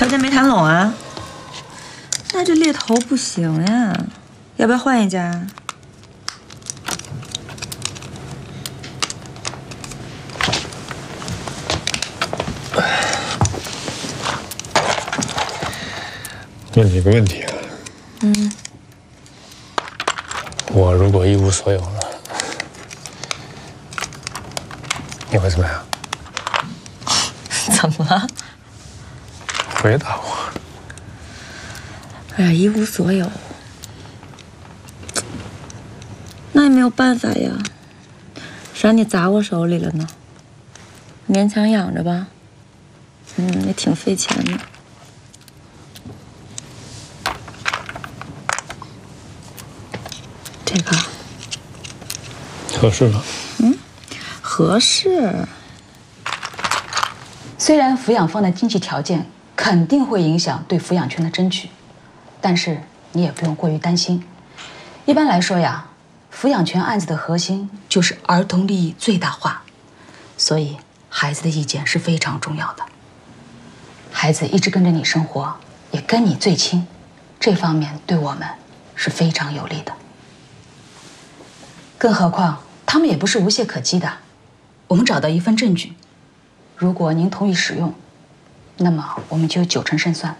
钱没谈拢啊？那这猎头不行呀，要不要换一家？ 问你个问题啊。我如果一无所有了，你会怎么样？ 怎么了？ 回答我。 哎呀，一无所有，那也没有办法呀。谁让你砸我手里了呢？勉强养着吧。也挺费钱的。这个合适吗？ 合适。 虽然抚养方的经济条件肯定会影响对抚养权的争取，但是你也不用过于担心。一般来说呀，抚养权案子的核心就是儿童利益最大化，所以孩子的意见是非常重要的。孩子一直跟着你生活，也跟你最亲，这方面对我们是非常有利的。更何况他们也不是无懈可击的，我们找到一份证据，如果您同意使用，那么我们就有90%胜算。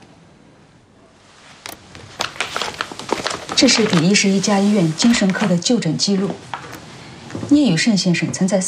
这是比利时一家医院精神科的就诊记录，聂宇胜先生曾在